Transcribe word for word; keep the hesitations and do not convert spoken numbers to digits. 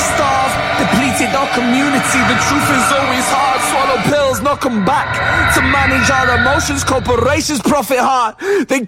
starved, depleted our community. The truth is always hard. Swallow pills, knock 'em back. To manage our emotions, corporations profit hard. They